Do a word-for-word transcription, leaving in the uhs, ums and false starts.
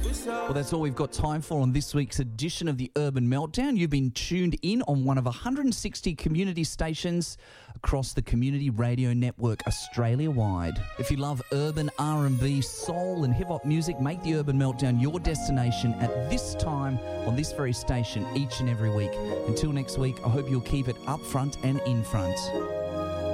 Well, that's all we've got time for on this week's edition of the Urban Meltdown. You've been tuned in on one of one hundred sixty community stations across the Community Radio Network Australia-wide. If you love urban R and B, soul and hip-hop music, make the Urban Meltdown your destination at this time on this very station each and every week. Until next week, I hope you'll keep it up front and in front.